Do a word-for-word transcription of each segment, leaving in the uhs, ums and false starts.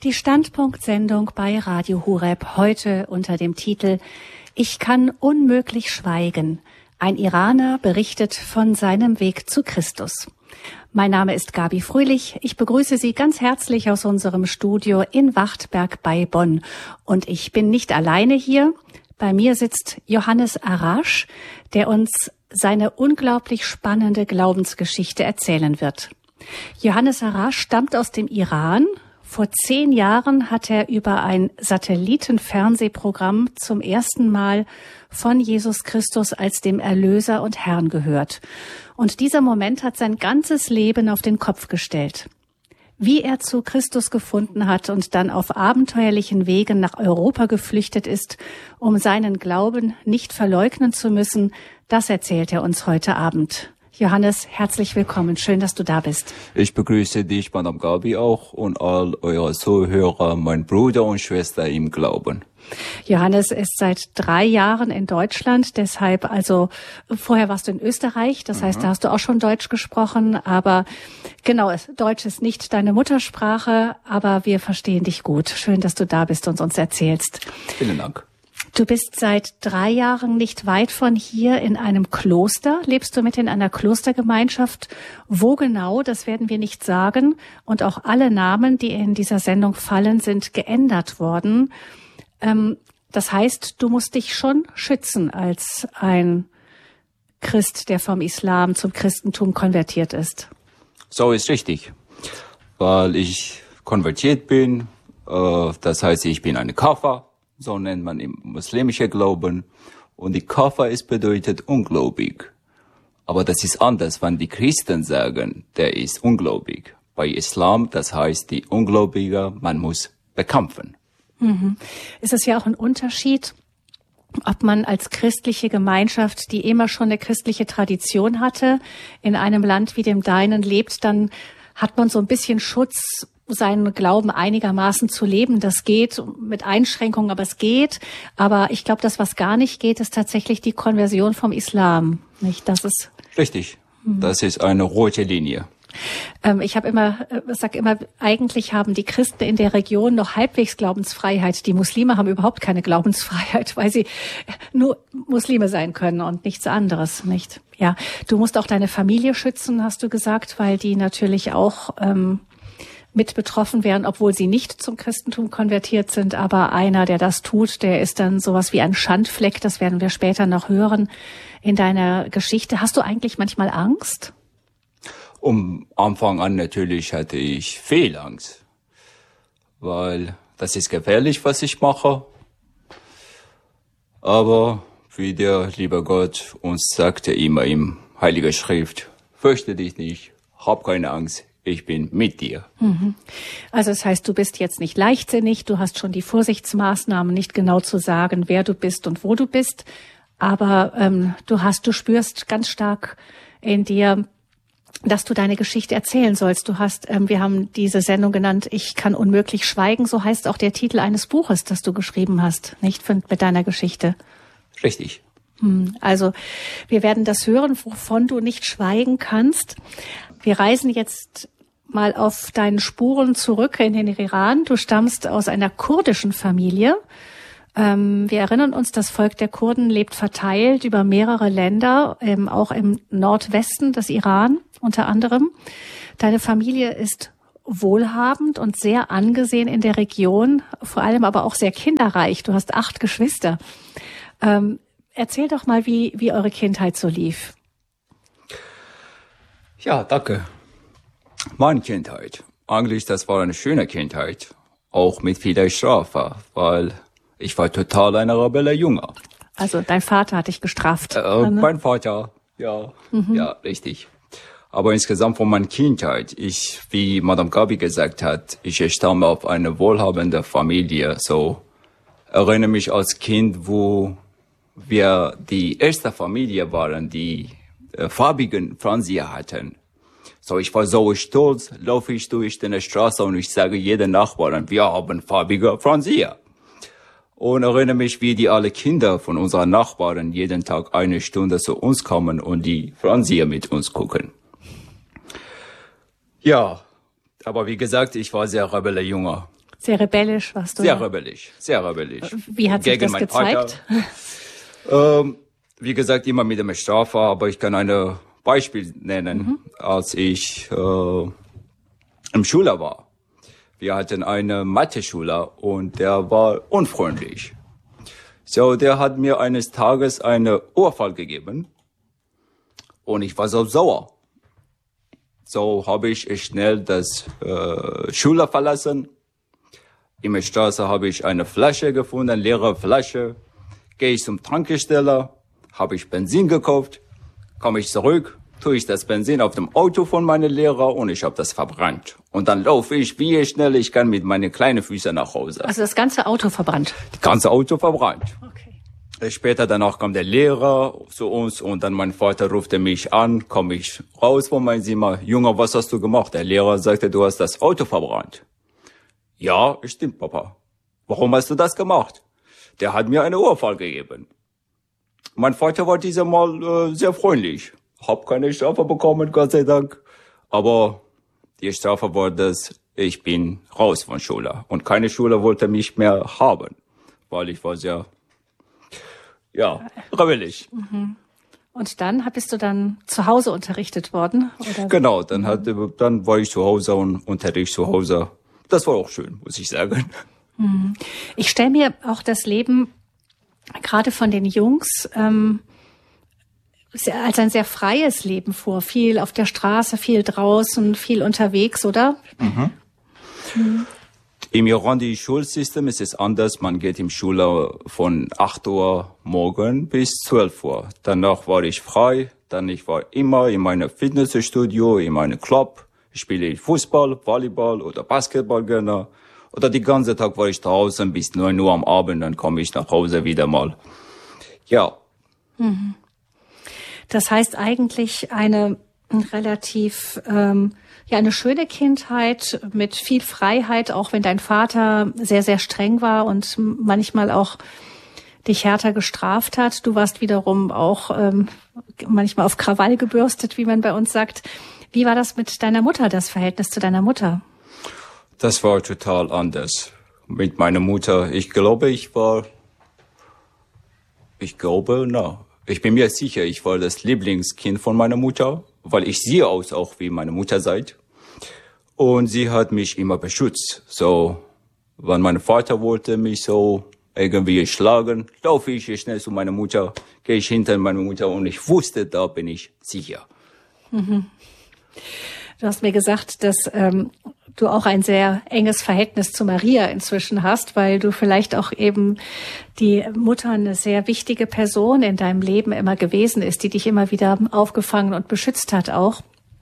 Die Standpunkt-Sendung bei Radio Horeb heute unter dem Titel Ich kann unmöglich schweigen. Ein Iraner berichtet von seinem Weg zu Christus. Mein Name ist Gabi Fröhlich. Ich begrüße Sie ganz herzlich aus unserem Studio in Wachtberg bei Bonn. Und ich bin nicht alleine hier. Bei mir sitzt Johannes Arash, der uns seine unglaublich spannende Glaubensgeschichte erzählen wird. Johannes Arash stammt aus dem Iran. Vor zehn Jahren hat er über ein Satellitenfernsehprogramm zum ersten Mal von Jesus Christus als dem Erlöser und Herrn gehört. Und dieser Moment hat sein ganzes Leben auf den Kopf gestellt. Wie er zu Christus gefunden hat und dann auf abenteuerlichen Wegen nach Europa geflüchtet ist, um seinen Glauben nicht verleugnen zu müssen, das erzählt er uns heute Abend. Johannes, herzlich willkommen. Schön, dass du da bist. Ich begrüße dich, Madame Gabi, auch und all eure Zuhörer, mein Bruder und Schwester im Glauben. Johannes ist seit drei Jahren in Deutschland, deshalb, also vorher warst du in Österreich, das mhm. heißt, da hast du auch schon Deutsch gesprochen, aber genau, Deutsch ist nicht deine Muttersprache, aber wir verstehen dich gut. Schön, dass du da bist und uns erzählst. Vielen Dank. Du bist seit drei Jahren nicht weit von hier in einem Kloster. Lebst du mit in einer Klostergemeinschaft? Wo genau, das werden wir nicht sagen. Und auch alle Namen, die in dieser Sendung fallen, sind geändert worden. Ähm, das heißt, du musst dich schon schützen als ein Christ, der vom Islam zum Christentum konvertiert ist. So ist richtig. Weil ich konvertiert bin, äh, das heißt, ich bin eine Kafir. So nennt man im muslimischen Glauben. Und die Kafir ist bedeutet ungläubig. Aber das ist anders, wenn die Christen sagen, der ist ungläubig. Bei Islam, das heißt, die Ungläubige, man muss bekämpfen. Mhm. Es ist ja auch ein Unterschied, ob man als christliche Gemeinschaft, die immer schon eine christliche Tradition hatte, in einem Land wie dem deinen lebt, dann hat man so ein bisschen Schutz, seinen Glauben einigermaßen zu leben. Das geht mit Einschränkungen, aber es geht. Aber ich glaube, das, was gar nicht geht, ist tatsächlich die Konversion vom Islam. Nicht? Das ist richtig. Hm. Das ist eine rote Linie. Ähm, ich habe immer, ich sag immer, eigentlich haben die Christen in der Region noch halbwegs Glaubensfreiheit. Die Muslime haben überhaupt keine Glaubensfreiheit, weil sie nur Muslime sein können und nichts anderes, nicht? Ja, du musst auch deine Familie schützen, hast du gesagt, weil die natürlich auch ähm, mit betroffen wären, obwohl sie nicht zum Christentum konvertiert sind. Aber einer, der das tut, der ist dann sowas wie ein Schandfleck. Das werden wir später noch hören in deiner Geschichte. Hast du eigentlich manchmal Angst? Um Anfang an natürlich hatte ich viel Angst, weil das ist gefährlich, was ich mache. Aber wie der liebe Gott uns sagte immer im Heiligen Schrift, fürchte dich nicht, hab keine Angst. Ich bin mit dir. Also das heißt, du bist jetzt nicht leichtsinnig, du hast schon die Vorsichtsmaßnahmen, nicht genau zu sagen, wer du bist und wo du bist, aber ähm, du hast, du spürst ganz stark in dir, dass du deine Geschichte erzählen sollst. Du hast, ähm, wir haben diese Sendung genannt, Ich kann unmöglich schweigen, so heißt auch der Titel eines Buches, das du geschrieben hast, nicht mit deiner Geschichte. Richtig. Also wir werden das hören, wovon du nicht schweigen kannst. Wir reisen jetzt mal auf deinen Spuren zurück in den Iran. Du stammst aus einer kurdischen Familie. Ähm, wir erinnern uns, das Volk der Kurden lebt verteilt über mehrere Länder, ähm, auch im Nordwesten des Iran unter anderem. Deine Familie ist wohlhabend und sehr angesehen in der Region, vor allem aber auch sehr kinderreich. Du hast acht Geschwister. Ähm, erzähl doch mal, wie, wie eure Kindheit so lief. Ja, danke. Meine Kindheit. Eigentlich, das war eine schöne Kindheit. Auch mit vieler Strafe, weil ich war total ein Rebelle Junge. Also dein Vater hat dich gestraft. Äh, ne? Mein Vater, ja, mhm. ja, richtig. Aber insgesamt von meiner Kindheit, ich, wie Madame Gabi gesagt hat, ich stamme auf eine wohlhabende Familie. So erinnere mich als Kind, wo wir die erste Familie waren, die äh, farbigen Fernseher hatten. So, ich war so stolz, laufe ich durch die Straße und ich sage jedem Nachbarn, wir haben farbige Fernseher. Und erinnere mich, wie die alle Kinder von unseren Nachbarn jeden Tag eine Stunde zu uns kommen und die Fernseher mit uns gucken. Ja, aber wie gesagt, ich war sehr rebelle Junge. Sehr rebellisch warst du. Sehr ja. rebellisch, sehr rebellisch. Wie hat sich Gegen das gezeigt? Ähm, wie gesagt, immer mit dem Strafe, aber ich kann ein Beispiel nennen, mhm. als ich äh, im Schüler war. Wir hatten einen Mathe-Schüler und der war unfreundlich. So, der hat mir eines Tages eine Ohrfeige gegeben und ich war so sauer. So habe ich schnell das äh, Schule verlassen. In der Straße habe ich eine Flasche gefunden, eine leere Flasche. Gehe ich zum Tanksteller, habe ich Benzin gekauft, komme ich zurück, tue ich das Benzin auf dem Auto von meinem Lehrer und ich habe das verbrannt. Und dann laufe ich, wie schnell ich kann, mit meinen kleinen Füßen nach Hause. Also das ganze Auto verbrannt? Das ganze Auto verbrannt. Okay. Später danach kam der Lehrer zu uns und dann mein Vater rufte mich an, komme ich raus von meinem Zimmer. Junge, was hast du gemacht? Der Lehrer sagte, du hast das Auto verbrannt. Ja, stimmt, Papa. Warum hast du das gemacht? Der hat mir eine Ohrfeige gegeben. Mein Vater war dieses Mal äh, sehr freundlich. Hab keine Strafe bekommen, Gott sei Dank. Aber die Strafe war das, ich bin raus von Schule. Und keine Schule wollte mich mehr haben, weil ich war sehr, ja, rebellisch. Mhm. Und dann bist du dann zu Hause unterrichtet worden? Oder? Genau, dann, hat, dann war ich zu Hause und Unterricht zu Hause. Das war auch schön, muss ich sagen. Mhm. Ich stelle mir auch das Leben gerade von den Jungs ähm, als ein sehr freies Leben vor. Viel auf der Straße, viel draußen, viel unterwegs, oder? Mhm. Mhm. Im Iran, die Schulsystem ist es anders. Man geht in Schule von acht Uhr morgen bis zwölf Uhr. Danach war ich frei. Dann ich war immer in meinem Fitnessstudio, in meinem Club. Ich spiele Fußball, Volleyball oder Basketball gerne. Oder den ganzen Tag war ich draußen bis neun Uhr am Abend. Dann komme ich nach Hause wieder mal. Ja. Mhm. Das heißt eigentlich eine relativ, ähm, ja, eine schöne Kindheit mit viel Freiheit, auch wenn dein Vater sehr, sehr streng war und manchmal auch dich härter gestraft hat. Du warst wiederum auch ähm, manchmal auf Krawall gebürstet, wie man bei uns sagt. Wie war das mit deiner Mutter, das Verhältnis zu deiner Mutter? Das war total anders. Mit meiner Mutter, ich glaube, ich war, ich glaube, na, ich bin mir sicher, ich war das Lieblingskind von meiner Mutter, weil ich sehe aus auch wie meine Mutter seid. Und sie hat mich immer beschützt. So, wenn mein Vater wollte mich so irgendwie schlagen, laufe ich schnell zu meiner Mutter, gehe ich hinter meine Mutter und ich wusste, da bin ich sicher. Mhm. Du hast mir gesagt, dass ähm, du auch ein sehr enges Verhältnis zu Maria inzwischen hast, weil du vielleicht auch eben die Mutter eine sehr wichtige Person in deinem Leben immer gewesen ist, die dich immer wieder aufgefangen und beschützt hat auch.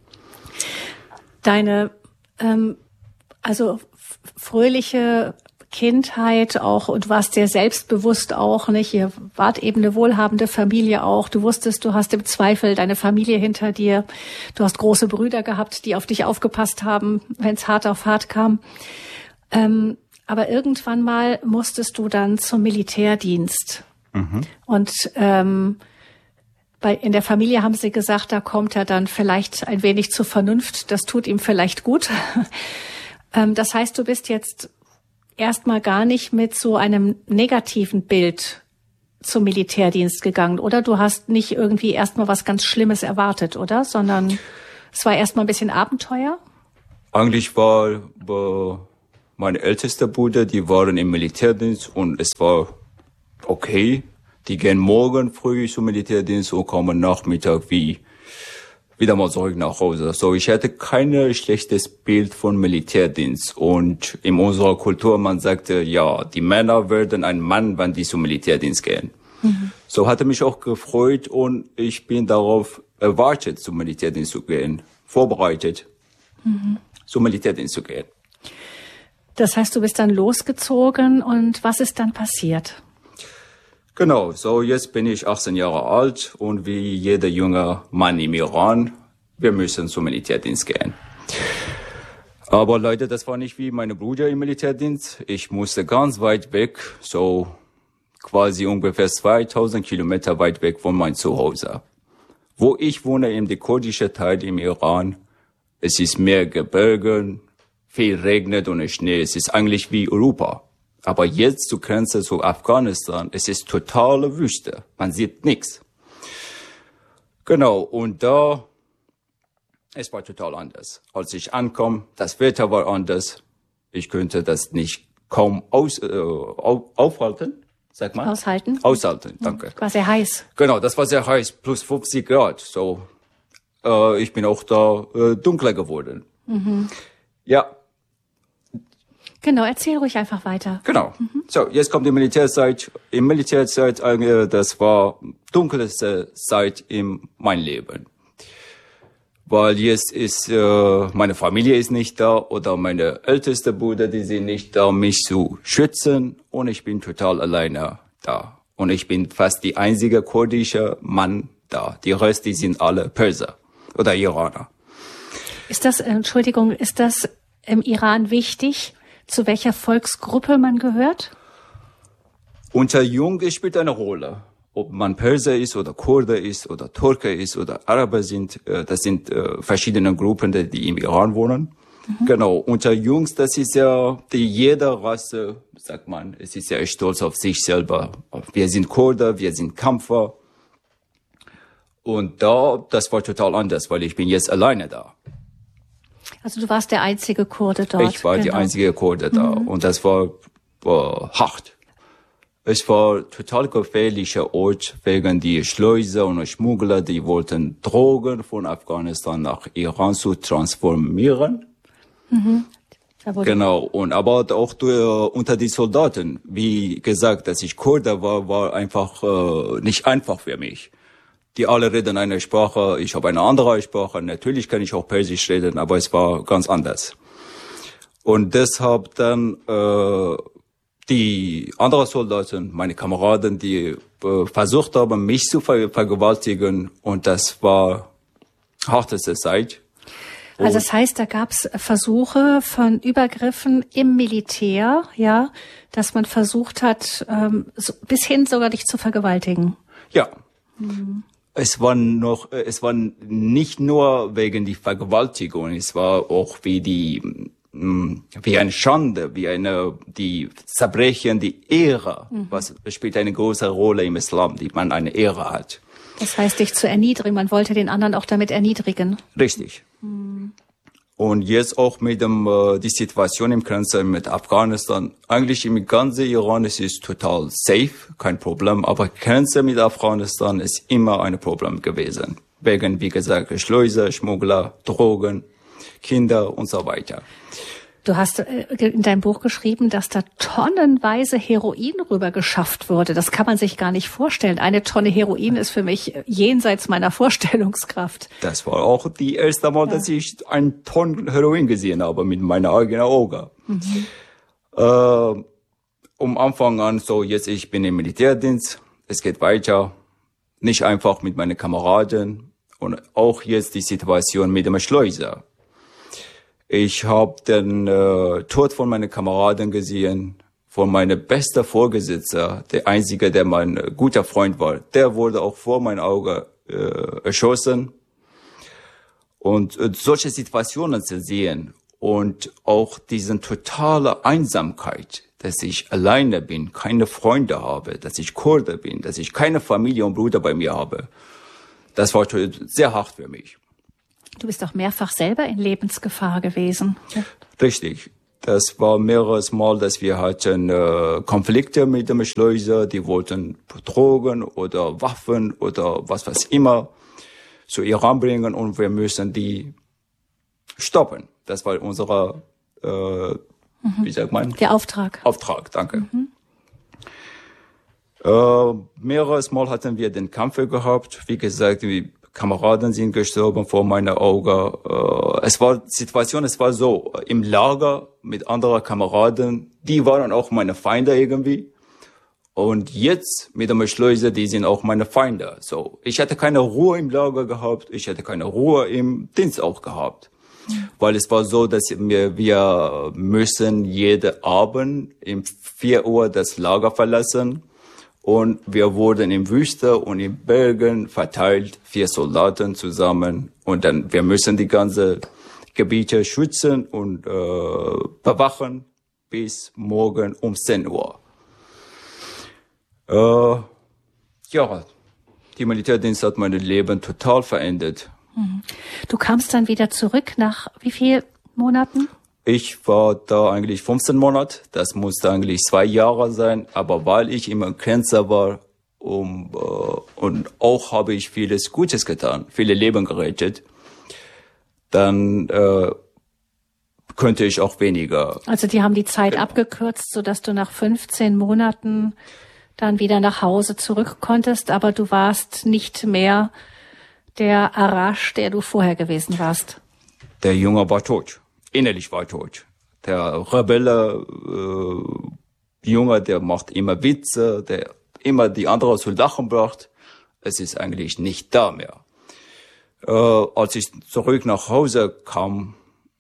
Deine, ähm, also fröhliche Kindheit auch, und warst sehr selbstbewusst auch, nicht? Ihr wart eben eine wohlhabende Familie auch. Du wusstest, du hast im Zweifel deine Familie hinter dir. Du hast große Brüder gehabt, die auf dich aufgepasst haben, wenn es hart auf hart kam. Ähm, aber irgendwann mal musstest du dann zum Militärdienst. Mhm. Und ähm, bei, in der Familie haben sie gesagt, da kommt er dann vielleicht ein wenig zur Vernunft. Das tut ihm vielleicht gut. ähm, das heißt, du bist jetzt erstmal gar nicht mit so einem negativen Bild zum Militärdienst gegangen, oder? Du hast nicht irgendwie erstmal was ganz Schlimmes erwartet, oder? Sondern es war erstmal ein bisschen Abenteuer? Eigentlich war, war mein ältester Bruder, die waren im Militärdienst und es war okay. Die gehen morgen früh zum Militärdienst und kommen Nachmittag wie wieder mal zurück nach Hause. So, ich hatte kein schlechtes Bild von Militärdienst. Und in unserer Kultur, man sagte, ja, die Männer werden ein Mann, wenn die zum Militärdienst gehen. Mhm. So hatte mich auch gefreut und ich bin darauf erwartet, zum Militärdienst zu gehen, vorbereitet, mhm. zum Militärdienst zu gehen. Das heißt, du bist dann losgezogen und was ist dann passiert? Genau, so jetzt bin ich achtzehn Jahre alt und wie jeder junge Mann im Iran, wir müssen zum Militärdienst gehen. Aber Leute, das war nicht wie meine Brüder im Militärdienst. Ich musste ganz weit weg, so quasi ungefähr zweitausend Kilometer weit weg von meinem Zuhause. Wo ich wohne, in der kurdischen Teil im Iran, es ist mehr Gebirge, viel regnet und Schnee. Es ist eigentlich wie Europa. Aber jetzt zur Grenze zu Afghanistan, es ist totale Wüste. Man sieht nichts. Genau, und da, es war total anders. Als ich ankam, das Wetter war anders. Ich könnte das nicht kaum aus, äh, auf, aufhalten, sag mal. Aushalten. Aushalten, danke. War sehr heiß. Genau, das war sehr heiß, plus fünfzig Grad. So, äh, ich bin auch da äh, dunkler geworden. Mhm. Ja. Genau, erzähl ruhig einfach weiter. Genau. Mhm. So, jetzt kommt die Militärzeit. Im Militärzeit, äh, das war dunkelste Zeit in meinem Leben. Weil jetzt ist, äh, meine Familie ist nicht da oder meine älteste Brüder, die sind nicht da, mich zu schützen. Und ich bin total alleine da. Und ich bin fast die einzige kurdische Mann da. Die Rest, die sind alle Perser oder Iraner. Ist das, Entschuldigung, ist das im Iran wichtig, zu welcher Volksgruppe man gehört? Unter Jungen spielt eine Rolle. Ob man Perser ist oder Kurde ist oder Türke ist oder Araber sind, äh, das sind äh, verschiedene Gruppen, die, die im Iran wohnen. Mhm. Genau, unter Jungs, das ist ja, die jede Rasse, sagt man, es ist ja stolz auf sich selber. Wir sind Kurden, wir sind Kämpfer. Und da, das war total anders, weil ich bin jetzt alleine da. Also du warst der einzige Kurde dort. Ich war genau. die einzige Kurde da. Mhm. Und das war, war hart. Es war total gefährlicher Ort wegen die Schleuser und Schmuggler, die wollten Drogen von Afghanistan nach Iran zu transformieren. Mhm. Genau. Und aber auch durch, unter die Soldaten, wie gesagt, dass ich Kurde war, war einfach äh, nicht einfach für mich. Die alle reden eine Sprache, ich habe eine andere Sprache. Natürlich kann ich auch Persisch reden, aber es war ganz anders. Und deshalb dann äh, die anderen Soldaten, meine Kameraden, die äh, versucht haben, mich zu ver vergewaltigen. Und das war harteste Zeit. Und also das heißt, da gab es Versuche von Übergriffen im Militär, ja, dass man versucht hat, ähm, so, bis hin sogar dich zu vergewaltigen. Ja. Mhm. Es war noch, es war nicht nur wegen die Vergewaltigung, es war auch wie die, wie eine Schande, wie eine, die Verbrechen, die Ehre, mhm. was spielt eine große Rolle im Islam, die man eine Ehre hat. Das heißt, dich zu erniedrigen, man wollte den anderen auch damit erniedrigen. Richtig. Mhm. Und jetzt auch mit dem, äh, die Situation im Grenze mit Afghanistan. Eigentlich im ganzen Iran ist es total safe, kein Problem. Aber Grenze mit Afghanistan ist immer ein Problem gewesen. Wegen, wie gesagt, Schleuser, Schmuggler, Drogen, Kinder und so weiter. Du hast in deinem Buch geschrieben, dass da tonnenweise Heroin rüber geschafft wurde. Das kann man sich gar nicht vorstellen. Eine Tonne Heroin ist für mich jenseits meiner Vorstellungskraft. Das war auch die erste Mal, ja. dass ich ein Tonnen Heroin gesehen habe mit meinen eigenen Augen. Mhm. Äh, um Anfang an, so jetzt ich bin im Militärdienst, es geht weiter. Nicht einfach mit meinen Kameraden und auch jetzt die Situation mit dem Schleuser. Ich habe den äh, Tod von meinen Kameraden gesehen, von meinem besten Vorgesetzter, der einzige, der mein äh, guter Freund war. Der wurde auch vor meinen Augen äh, erschossen. Und äh, solche Situationen zu sehen und auch diese totale Einsamkeit, dass ich alleine bin, keine Freunde habe, dass ich Kurde bin, dass ich keine Familie und Bruder bei mir habe, das war sehr hart für mich. Du bist auch mehrfach selber in Lebensgefahr gewesen. Ja. Richtig. Das war mehreres Mal, dass wir hatten äh, Konflikte mit dem Schleuser. Die wollten Drogen oder Waffen oder was was immer zu Iran bringen und wir müssen die stoppen. Das war unser, äh, mhm. wie sagt man? Der Auftrag. Auftrag, danke. Mhm. Äh, mehreres Mal hatten wir den Kampf gehabt. Wie gesagt, die Kameraden sind gestorben vor meinen Augen. Äh, es war Situation, es war so, im Lager mit anderen Kameraden, die waren auch meine Feinde irgendwie. Und jetzt mit dem Schleuser, die sind auch meine Feinde. So, ich hatte keine Ruhe im Lager gehabt, ich hatte keine Ruhe im Dienst auch gehabt. Mhm. Weil es war so, dass wir, wir müssen jeden Abend um vier Uhr das Lager verlassen. Und wir wurden in Wüste und in Bergen verteilt, vier Soldaten zusammen. Und dann, wir müssen die ganze Gebiete schützen und äh, bewachen bis morgen um zehn Uhr. Äh, ja, die Militärdienst hat mein Leben total verändert. Du kamst dann wieder zurück nach wie vielen Monaten? Ich war da eigentlich fünfzehn Monate. Das musste eigentlich zwei Jahre sein. Aber weil ich immer Grenzer war um, äh, und auch habe ich vieles Gutes getan, viele Leben gerettet, dann äh, könnte ich auch weniger. Also die haben die Zeit genau. abgekürzt, sodass du nach fünfzehn Monaten dann wieder nach Hause zurück konntest, aber du warst nicht mehr der Arash, der du vorher gewesen warst. Der Junge war tot, innerlich war tot. Der Rebelle äh, Junge, der macht immer Witze, der immer die anderen zu lachen braucht. Es ist eigentlich nicht da mehr. Äh, als ich zurück nach Hause kam,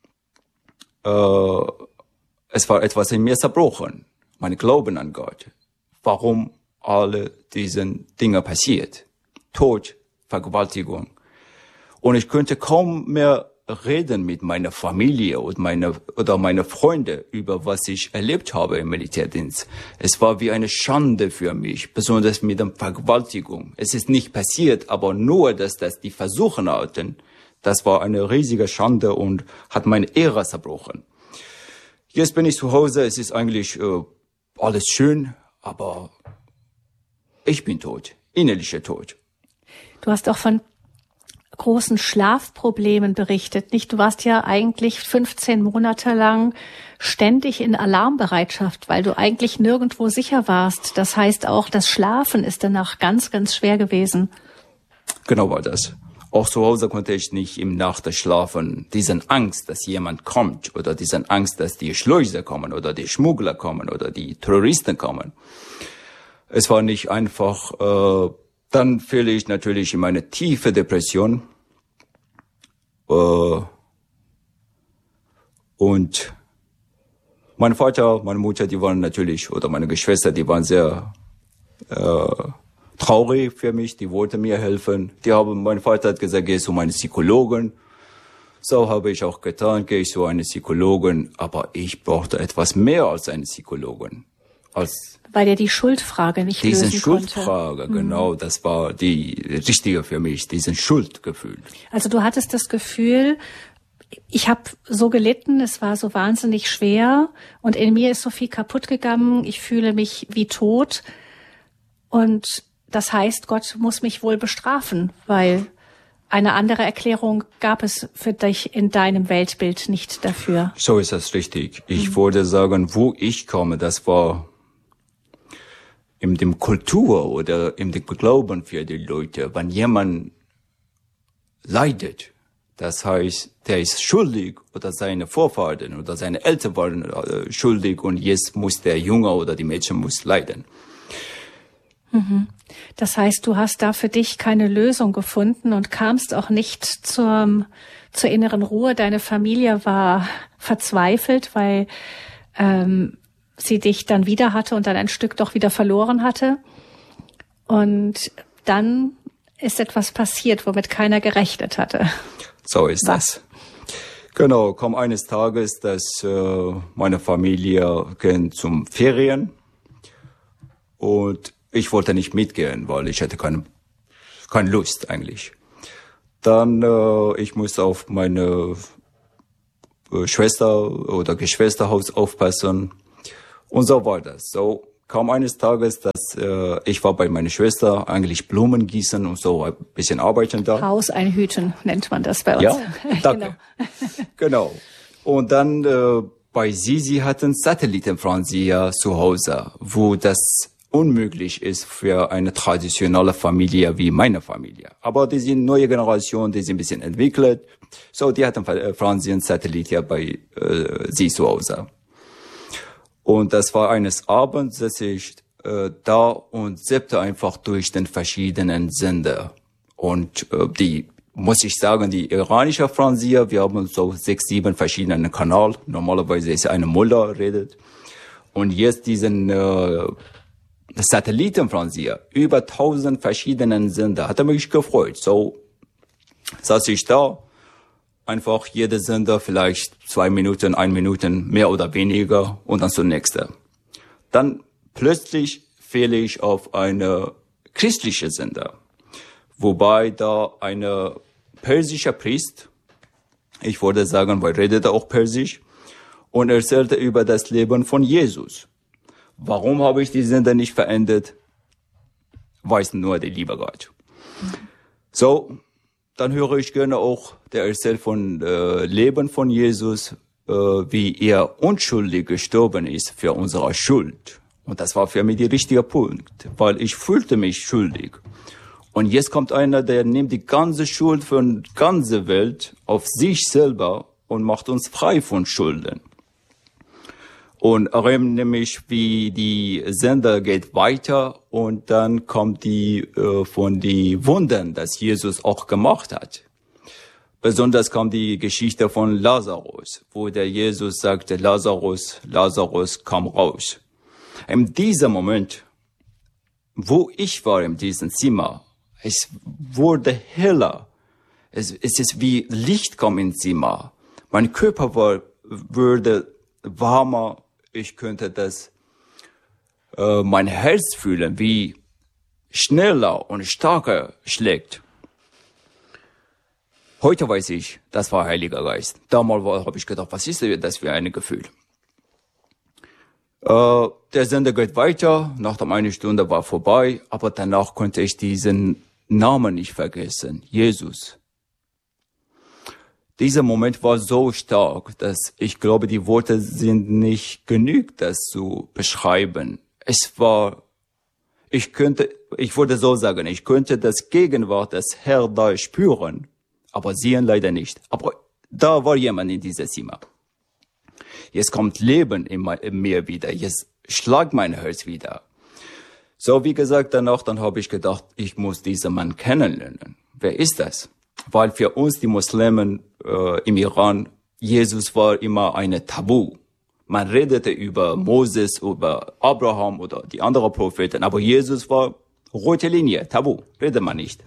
äh, es war etwas in mir zerbrochen, mein Glauben an Gott. Warum alle diese Dinge passiert. Tod, Vergewaltigung. Und ich könnte kaum mehr reden mit meiner Familie und meine, oder meine Freunde über was ich erlebt habe im Militärdienst. Es war wie eine Schande für mich, besonders mit der Vergewaltigung. Es ist nicht passiert, aber nur, dass das die versuchen hatten, das war eine riesige Schande und hat meine Ehre zerbrochen. Jetzt bin ich zu Hause, es ist eigentlich äh, alles schön, aber ich bin tot, innerlicher Tod. Du hast auch von großen Schlafproblemen berichtet, nicht? Du warst ja eigentlich fünfzehn Monate lang ständig in Alarmbereitschaft, weil du eigentlich nirgendwo sicher warst. Das heißt, auch das Schlafen ist danach ganz, ganz schwer gewesen. Genau war das. Auch zu Hause konnte ich nicht im Nacht schlafen. Diesen Angst, dass jemand kommt oder diesen Angst, dass die Schleuser kommen oder die Schmuggler kommen oder die Terroristen kommen. Es war nicht einfach. Äh, dann fiel ich natürlich in eine tiefe Depression. Äh, und mein Vater, meine Mutter, die waren natürlich, oder meine Geschwister, die waren sehr äh, traurig für mich. Die wollten mir helfen. Die haben, mein Vater hat gesagt, geh zu einem Psychologen. So habe ich auch getan, gehe ich zu einem Psychologen. Aber ich brauchte etwas mehr als einen Psychologen. Als Weil er die Schuldfrage nicht lösen konnte. Diese Schuldfrage, mhm. genau, das war die richtige für mich, diesen Schuldgefühl. Also du hattest das Gefühl, ich habe so gelitten, es war so wahnsinnig schwer und in mir ist so viel kaputt gegangen, ich fühle mich wie tot und das heißt, Gott muss mich wohl bestrafen, weil eine andere Erklärung gab es für dich in deinem Weltbild nicht dafür. So ist das richtig. Ich mhm. würde sagen, wo ich komme, das war in dem Kultur oder in dem Glauben für die Leute, wenn jemand leidet, das heißt, der ist schuldig oder seine Vorfahren oder seine Eltern waren äh, schuldig und jetzt muss der Junge oder die Mädchen muss leiden. Mhm. Das heißt, du hast da für dich keine Lösung gefunden und kamst auch nicht zur, zur inneren Ruhe. Deine Familie war verzweifelt, weil ähm, sie dich dann wieder hatte und dann ein Stück doch wieder verloren hatte. Und dann ist etwas passiert, womit keiner gerechnet hatte. So ist Was? das. Genau, kam eines Tages, dass äh, meine Familie ging zum Ferien und ich wollte nicht mitgehen, weil ich hatte keine, keine Lust eigentlich. Dann, äh, ich musste auf meine äh, Schwester oder Geschwisterhaus aufpassen. Und so war das. So kam eines Tages, dass äh, ich war bei meiner Schwester eigentlich Blumen gießen und so ein bisschen arbeiten da. Haus einhüten nennt man das bei uns. Ja, danke. Genau. genau. Und dann äh, bei sie, sie hatten Satellitenfernseher zu Hause, wo das unmöglich ist für eine traditionelle Familie wie meine Familie. Aber die sind neue Generation, die sind ein bisschen entwickelt. So, die hatten Fernsehen, Satellit ja bei äh, sie zu Hause. Und das war eines Abends, dass ich äh, da und zappte einfach durch den verschiedenen Sender. Und äh, die, muss ich sagen, die iranische Fernseher, wir haben so sechs, sieben verschiedene Kanäle. Normalerweise ist eine Mullah redet. Und jetzt diesen äh, Satellitenfernseher, über tausend verschiedenen Sender, hat er mich gefreut. So saß ich da, einfach jeder Sender vielleicht zwei Minuten, ein Minuten, mehr oder weniger und dann zur nächsten. Dann plötzlich fehle ich auf eine christliche Sender, wobei da eine persische Priester, ich würde sagen, weil redete auch Persisch, und erzählte über das Leben von Jesus. Warum habe ich die Sender nicht verändert? Weiß nur der liebe Gott. So, dann höre ich gerne auch der Erzähl von äh, Leben von Jesus, äh, wie er unschuldig gestorben ist für unsere Schuld. Und das war für mich der richtige Punkt, weil ich fühlte mich schuldig. Und jetzt kommt einer, der nimmt die ganze Schuld von der ganzen Welt auf sich selber und macht uns frei von Schulden. Und erinnere mich, wie die Sender geht weiter und dann kommt die äh, von die Wundern, das Jesus auch gemacht hat. Besonders kam die Geschichte von Lazarus, wo der Jesus sagte, Lazarus, Lazarus, komm raus. In diesem Moment, wo ich war in diesem Zimmer, es wurde heller. Es, es ist wie Licht kam ins Zimmer. Mein Körper war, wurde warmer. Ich könnte das, äh, mein Herz fühlen, wie schneller und stärker schlägt. Heute weiß ich, das war Heiliger Geist. Damals habe ich gedacht, was ist das für ein Gefühl? Äh, der Sender geht weiter. Nach der eine Stunde war vorbei, aber danach konnte ich diesen Namen nicht vergessen, Jesus. Dieser Moment war so stark, dass ich glaube, die Worte sind nicht genug, das zu beschreiben. Es war, ich könnte, ich würde so sagen, ich könnte das Gegenwart des Herrn da spüren, aber sehen leider nicht. Aber da war jemand in diesem Zimmer. Jetzt kommt Leben in mir wieder, jetzt schlagt mein Herz wieder. So, wie gesagt, danach, dann habe ich gedacht, ich muss diesen Mann kennenlernen. Wer ist das? Weil für uns, die Muslimen äh, im Iran, Jesus war immer ein Tabu. Man redete über Moses, über Abraham oder die anderen Propheten, aber Jesus war rote Linie, Tabu, redet man nicht.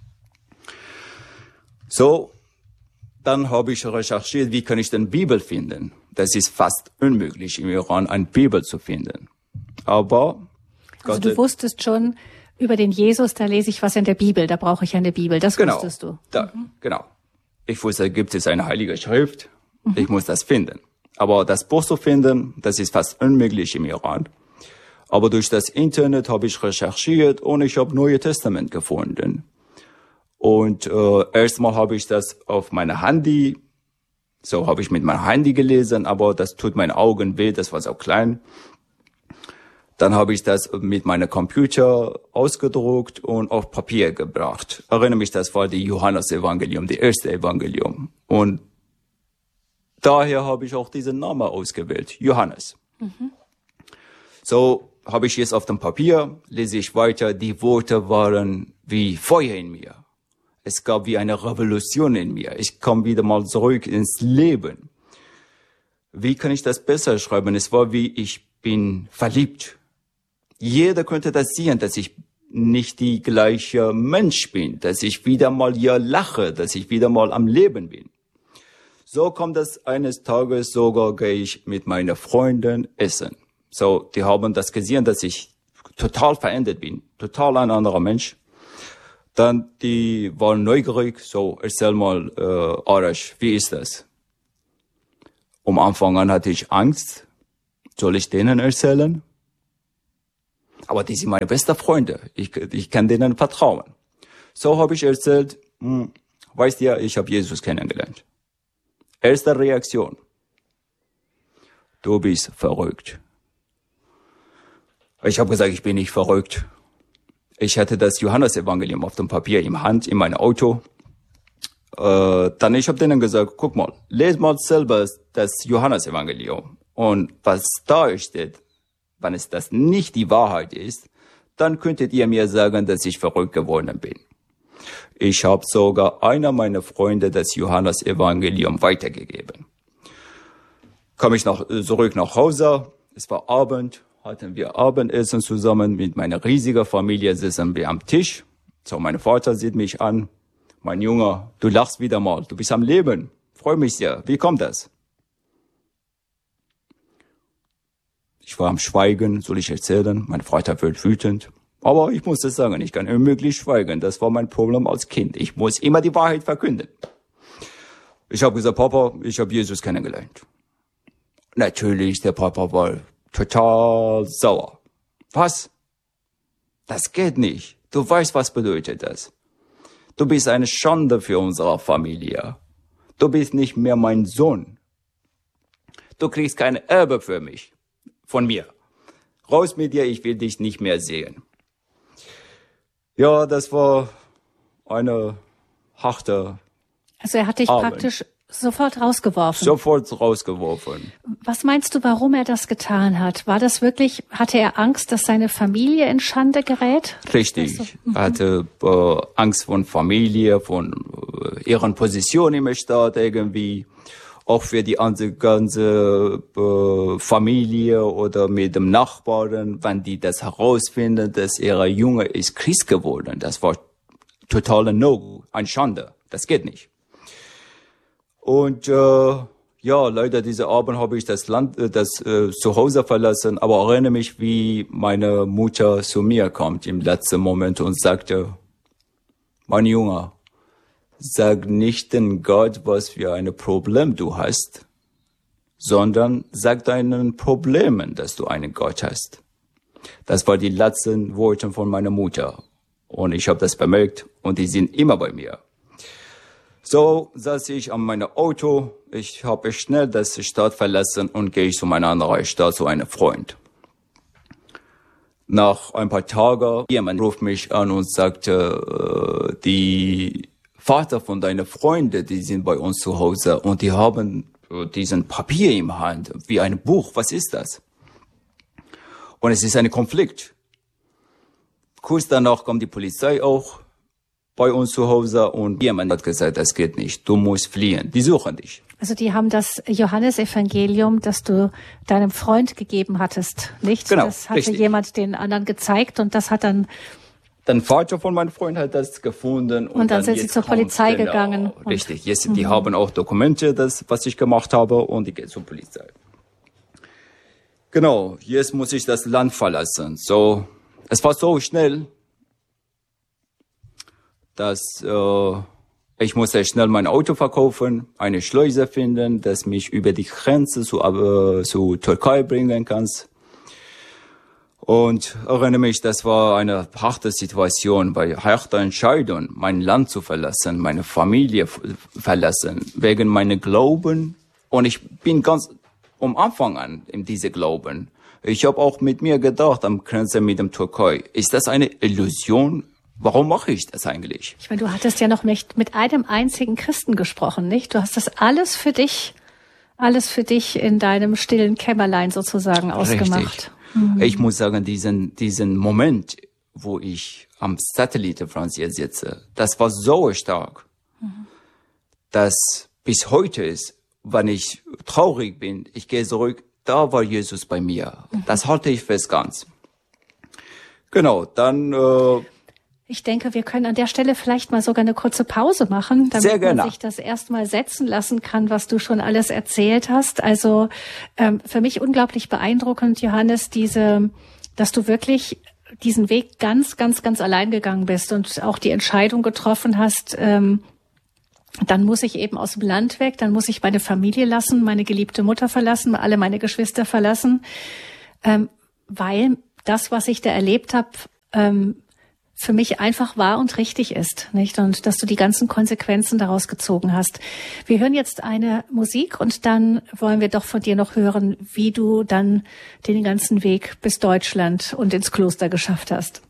So, dann habe ich recherchiert, wie kann ich denn Bibel finden? Das ist fast unmöglich, im Iran eine Bibel zu finden. Aber Also du wusstest schon, über den Jesus, da lese ich was in der Bibel, da brauche ich eine Bibel, das genau, wusstest du. Da, mhm. Genau. Ich wusste, gibt es eine heilige Schrift, mhm. ich muss das finden. Aber das Buch zu finden, das ist fast unmöglich im Iran. Aber durch das Internet habe ich recherchiert und ich habe Neue Testament gefunden. Und äh, erstmal habe ich das auf meinem Handy, so habe ich mit meinem Handy gelesen, aber das tut meinen Augen weh, das war so klein. Dann habe ich das mit meinem Computer ausgedruckt und auf Papier gebracht. Ich erinnere mich, das war die Johannes-Evangelium, die erste Evangelium. Und daher habe ich auch diesen Namen ausgewählt, Johannes. Mhm. So habe ich jetzt auf dem Papier, lese ich weiter, die Worte waren wie Feuer in mir. Es gab wie eine Revolution in mir. Ich komme wieder mal zurück ins Leben. Wie kann ich das besser schreiben? Es war wie, ich bin verliebt. Jeder könnte das sehen, dass ich nicht die gleiche Mensch bin, dass ich wieder mal hier lache, dass ich wieder mal am Leben bin. So kommt es eines Tages, sogar gehe ich mit meinen Freunden essen. So, die haben das gesehen, dass ich total verändert bin, total ein anderer Mensch. Dann, die waren neugierig, so, erzähl mal, äh, Arash, wie ist das? Am Anfang an hatte ich Angst, soll ich denen erzählen? Aber die sind meine besten Freunde. Ich, ich kann denen vertrauen. So habe ich erzählt, hm, weißt du, ich habe Jesus kennengelernt. Erste Reaktion. Du bist verrückt. Ich habe gesagt, ich bin nicht verrückt. Ich hatte das Johannes-Evangelium auf dem Papier in Hand, in meinem Auto. Äh, dann ich habe denen gesagt, guck mal, les mal selber das Johannes-Evangelium. Und was da steht, wenn es das nicht die Wahrheit ist, dann könntet ihr mir sagen, dass ich verrückt geworden bin. Ich habe sogar einer meiner Freunde das Johannes-Evangelium weitergegeben. Komme ich noch, zurück nach Hause, es war Abend, hatten wir Abendessen zusammen mit meiner riesigen Familie, sitzen wir am Tisch. So, mein Vater sieht mich an, mein Junge, du lachst wieder mal, du bist am Leben. freue mich sehr. Wie kommt das? Ich war am Schweigen, soll ich erzählen? Mein Vater wird wütend. Aber ich muss das sagen, ich kann unmöglich schweigen. Das war mein Problem als Kind. Ich muss immer die Wahrheit verkünden. Ich habe gesagt, Papa, ich habe Jesus kennengelernt. Natürlich, der Papa war total sauer. Was? Das geht nicht. Du weißt, was bedeutet das. Du bist eine Schande für unsere Familie. Du bist nicht mehr mein Sohn. Du kriegst keine Erbe für mich. Von mir. Raus mit dir, ich will dich nicht mehr sehen. Ja, das war eine harte Also er hat dich Abend. praktisch sofort rausgeworfen. Sofort rausgeworfen. Was meinst du, warum er das getan hat? War das wirklich, hatte er Angst, dass seine Familie in Schande gerät? Richtig. Also, mhm. Er hatte äh, Angst von Familie, von äh, ihren Position im Staat irgendwie. Auch für die ganze äh, Familie oder mit dem Nachbarn, wenn die das herausfinden, dass ihre Junge ist Christ geworden. Das war totaler No, ein Schande. Das geht nicht. Und äh, ja, leider diese Abend habe ich das Land, das äh, Zuhause verlassen, aber erinnere mich, wie meine Mutter zu mir kommt im letzten Moment und sagte, mein Junge, sag nicht den Gott, was für ein Problem du hast, sondern sag deinen Problemen, dass du einen Gott hast. Das waren die letzten Worte von meiner Mutter. Und ich habe das bemerkt und die sind immer bei mir. So saß ich an meinem Auto. Ich habe schnell das Stadt verlassen und gehe zu meiner anderen Stadt, zu einem Freund. Nach ein paar Tagen, jemand ruft mich an und sagte, äh, die Vater von deinen Freunden, die sind bei uns zu Hause und die haben diesen Papier in der Hand, wie ein Buch. Was ist das? Und es ist ein Konflikt. Kurz danach kommt die Polizei auch bei uns zu Hause und jemand hat gesagt, das geht nicht, du musst fliehen, die suchen dich. Also die haben das Johannesevangelium, das du deinem Freund gegeben hattest, nicht? Genau, das hatte richtig. jemand den anderen gezeigt und das hat dann... Der Vater von meinem Freund hat das gefunden. Und, und dann, dann sind sie zur kommt, Polizei genau, gegangen. Richtig, jetzt, die haben auch Dokumente, das, was ich gemacht habe, und die gehen zur Polizei. Genau, jetzt muss ich das Land verlassen. So, es war so schnell, dass äh, ich musste schnell mein Auto verkaufen, eine Schleuse finden, das mich über die Grenze zu, äh, zu Türkei bringen kann. Und erinnere mich, das war eine harte Situation, bei harter Entscheidung, mein Land zu verlassen, meine Familie verlassen, wegen meiner Glauben. Und ich bin ganz am Anfang an in diese Glauben. Ich habe auch mit mir gedacht, am Grenze mit dem Türkei, ist das eine Illusion? Warum mache ich das eigentlich? Ich meine, du hattest ja noch nicht mit einem einzigen Christen gesprochen, nicht? Du hast das alles für dich, alles für dich in deinem stillen Kämmerlein sozusagen ausgemacht. Richtig. Ich muss sagen, diesen, diesen Moment, wo ich am Satellitenfernseher sitze, das war so stark, mhm. dass bis heute ist, wenn ich traurig bin, ich gehe zurück, da war Jesus bei mir. Mhm. Das halte ich fest ganz. Genau, dann... Äh, Ich denke, wir können an der Stelle vielleicht mal sogar eine kurze Pause machen, damit Sehr gerne. man sich das erstmal setzen lassen kann, was du schon alles erzählt hast. Also ähm, für mich unglaublich beeindruckend, Johannes, diese, dass du wirklich diesen Weg ganz, ganz, ganz allein gegangen bist und auch die Entscheidung getroffen hast, ähm, dann muss ich eben aus dem Land weg, dann muss ich meine Familie lassen, meine geliebte Mutter verlassen, alle meine Geschwister verlassen, ähm, weil das, was ich da erlebt habe, ähm, für mich einfach wahr und richtig ist, nicht? Und dass du die ganzen Konsequenzen daraus gezogen hast. Wir hören jetzt eine Musik und dann wollen wir doch von dir noch hören, wie du dann den ganzen Weg bis Deutschland und ins Kloster geschafft hast.